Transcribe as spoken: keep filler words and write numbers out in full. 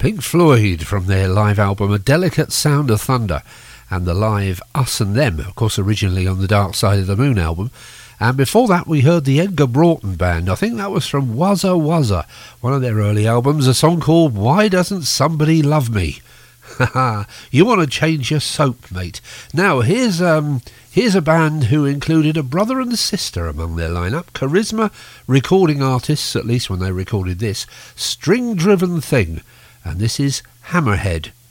Pink Floyd from their live album A Delicate Sound of Thunder, and the live Us and Them, of course originally on the Dark Side of the Moon album. And before that we heard the Edgar Broughton Band. I think that was from Wuzza Wuzza, one of their early albums, a song called Why Doesn't Somebody Love Me? Haha, you want to change your soap, mate. Now here's um here's a band who included a brother and a sister among their lineup. Charisma recording artists, at least when they recorded this, String Driven Thing, and this is Hammerhead.